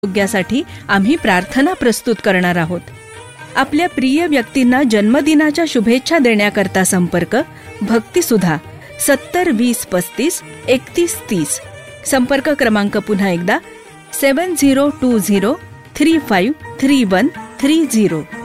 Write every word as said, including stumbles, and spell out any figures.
आरोग्यासाठी आम्ही प्रार्थना प्रस्तुत करणार आहोत. आपल्या प्रिय व्यक्तींना जन्मदिनाच्या शुभेच्छा देण्याकरता संपर्क भक्तिसुधा सत्तर वीस पस्तीस एकतीस तीस. संपर्क क्रमांक पुन्हा एकदा सेवन zero to zero three five three one three zero.